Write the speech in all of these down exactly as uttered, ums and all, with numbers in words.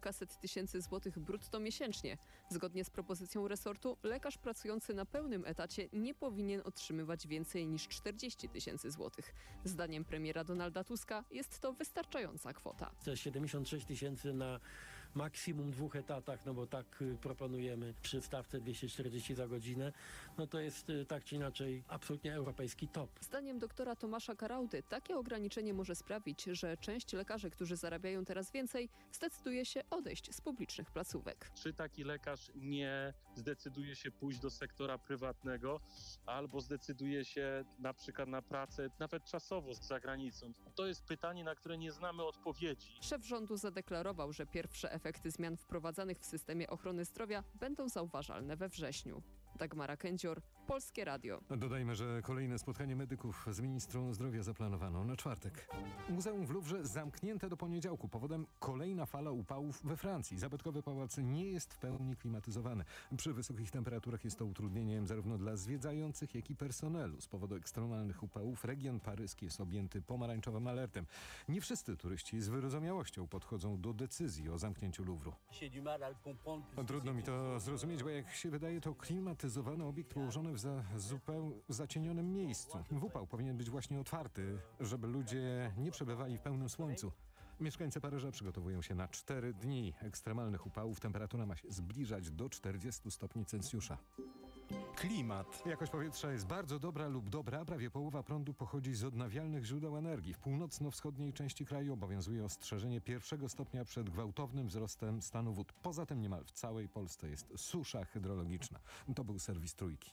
kilkaset tysięcy złotych brutto miesięcznie. Zgodnie z propozycją resortu lekarz pracujący na pełnym etacie nie powinien otrzymywać więcej niż czterdzieści tysięcy złotych. Zdaniem premiera Donalda Tuska jest to wystarczająca kwota. To siedemdziesiąt sześć tysięcy na maksimum dwóch etatach, no bo tak y, proponujemy przy stawce dwieście czterdzieści za godzinę. No to jest y, tak czy inaczej absolutnie europejski top. Zdaniem doktora Tomasza Karauty takie ograniczenie może sprawić, że część lekarzy, którzy zarabiają teraz więcej, zdecyduje się odejść z publicznych placówek. Czy taki lekarz nie zdecyduje się pójść do sektora prywatnego albo zdecyduje się na przykład na pracę nawet czasowo za granicą? To jest pytanie, na które nie znamy odpowiedzi. Szef rządu zadeklarował, że pierwsze efekty zmian wprowadzanych w systemie ochrony zdrowia będą zauważalne we wrześniu. Dagmara Kędzior, Polskie Radio. Dodajmy, że kolejne spotkanie medyków z ministrą zdrowia zaplanowano na czwartek. Muzeum w Luwrze zamknięte do poniedziałku. Powodem kolejna fala upałów we Francji. Zabytkowy pałac nie jest w pełni klimatyzowany. Przy wysokich temperaturach jest to utrudnieniem zarówno dla zwiedzających, jak i personelu. Z powodu ekstremalnych upałów region paryski jest objęty pomarańczowym alertem. Nie wszyscy turyści z wyrozumiałością podchodzą do decyzji o zamknięciu Luwru. Trudno mi to zrozumieć, bo jak się wydaje, to klimatyzowany obiekt położony w za zupełnie zacienionym miejscu. W upał powinien być właśnie otwarty, żeby ludzie nie przebywali w pełnym słońcu. Mieszkańcy Paryża przygotowują się na cztery dni ekstremalnych upałów. Temperatura ma się zbliżać do czterdziestu stopni Celsjusza. Klimat. Jakość powietrza jest bardzo dobra lub dobra. Prawie połowa prądu pochodzi z odnawialnych źródeł energii. W północno-wschodniej części kraju obowiązuje ostrzeżenie pierwszego stopnia przed gwałtownym wzrostem stanu wód. Poza tym niemal w całej Polsce jest susza hydrologiczna. To był serwis Trójki.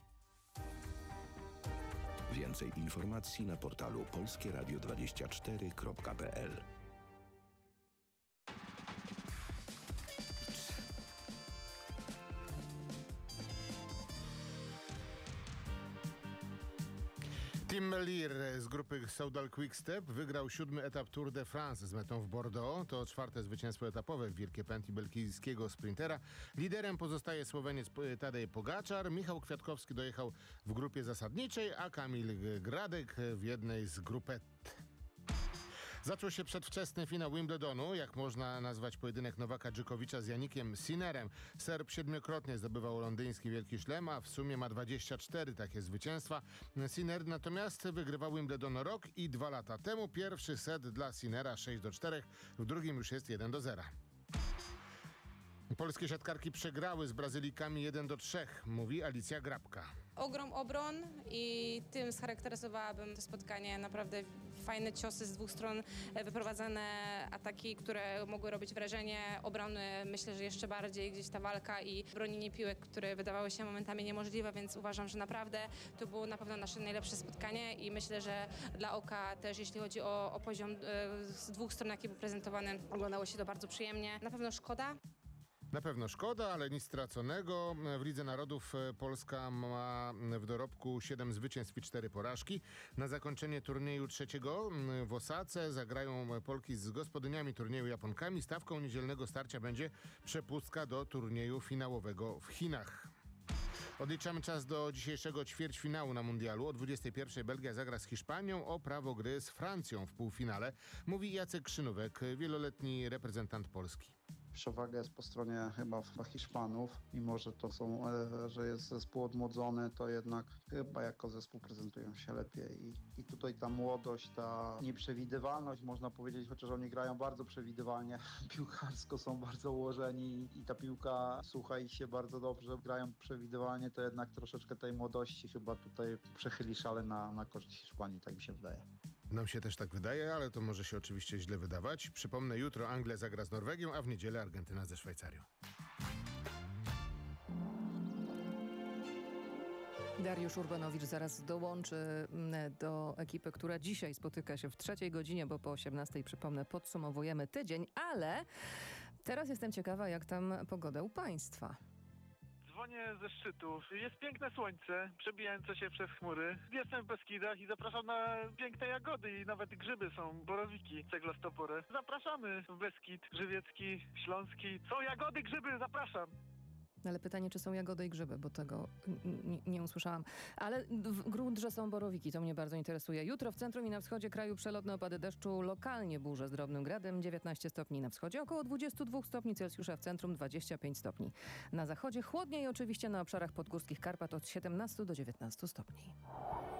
Więcej informacji na portalu polskie radio dwadzieścia cztery kropka p l. Tim Lear z grupy Soudal Quickstep wygrał siódmy etap Tour de France z metą w Bordeaux. To czwarte zwycięstwo etapowe w wielkiej pętli belgijskiego sprintera. Liderem pozostaje Słoweniec Tadej Pogaczar. Michał Kwiatkowski dojechał w grupie zasadniczej, a Kamil Gradek w jednej z grupet. Zaczął się przedwczesny finał Wimbledonu, jak można nazwać pojedynek Nowaka Dżokowicza z Janikiem Sinnerem. Serb siedmiokrotnie zdobywał londyński Wielki Szlem, a w sumie ma dwadzieścia cztery takie zwycięstwa. Sinner natomiast wygrywał Wimbledon rok i dwa lata temu. Pierwszy set dla Sinnera sześć do czterech, w drugim już jest jeden do zera. Polskie siatkarki przegrały z Brazylijkami jeden do trzech, mówi Alicja Grabka. Ogrom obron i tym scharakteryzowałabym to spotkanie. Naprawdę fajne ciosy z dwóch stron, wyprowadzane ataki, które mogły robić wrażenie. Obrony myślę, że jeszcze bardziej gdzieś ta walka i bronienie piłek, które wydawały się momentami niemożliwe, więc uważam, że naprawdę to było na pewno nasze najlepsze spotkanie i myślę, że dla oka też, jeśli chodzi o, o poziom e, z dwóch stron, jaki był prezentowany, oglądało się to bardzo przyjemnie. Na pewno szkoda. Na pewno szkoda, ale nic straconego. W Lidze Narodów Polska ma w dorobku siedem zwycięstw i cztery porażki. Na zakończenie turnieju trzeciego w Osace zagrają Polki z gospodyniami turnieju Japonkami. Stawką niedzielnego starcia będzie przepustka do turnieju finałowego w Chinach. Odliczamy czas do dzisiejszego ćwierćfinału na mundialu. O dwudziestej pierwszej Belgia zagra z Hiszpanią o prawo gry z Francją w półfinale. Mówi Jacek Krzynówek, wieloletni reprezentant Polski. Przewagę jest po stronie chyba Hiszpanów, mimo że to są, że jest zespół odmłodzony, to jednak chyba jako zespół prezentują się lepiej i, i tutaj ta młodość, ta nieprzewidywalność, można powiedzieć, chociaż oni grają bardzo przewidywalnie, piłkarsko są bardzo ułożeni i ta piłka słucha ich się bardzo dobrze, grają przewidywalnie, to jednak troszeczkę tej młodości chyba tutaj przechyli szale na, na korzyść Hiszpanii, tak mi się wydaje. Nam się też tak wydaje, ale to może się oczywiście źle wydawać. Przypomnę, jutro Anglia zagra z Norwegią, a w niedzielę Argentyna ze Szwajcarią. Dariusz Urbanowicz zaraz dołączy do ekipy, która dzisiaj spotyka się w trzeciej godzinie, bo po osiemnastej, przypomnę, podsumowujemy tydzień, ale teraz jestem ciekawa, jak tam pogoda u Państwa. Dzwonię ze szczytów. Jest piękne słońce, przebijające się przez chmury. Jestem w Beskidach i zapraszam na piękne jagody i nawet grzyby są, borowiki ceglastopory. Zapraszamy w Beskid Żywiecki, Śląski. Są jagody, grzyby, zapraszam. Ale pytanie, czy są jagody i grzyby, bo tego n- nie usłyszałam. Ale w grunt, że są borowiki, to mnie bardzo interesuje. Jutro w centrum i na wschodzie kraju przelotne opady deszczu, lokalnie burze z drobnym gradem, dziewiętnaście stopni na wschodzie, około dwadzieścia dwa stopni Celsjusza, w centrum dwadzieścia pięć stopni. Na zachodzie chłodniej oczywiście na obszarach podgórskich Karpat od siedemnaście do dziewiętnastu stopni.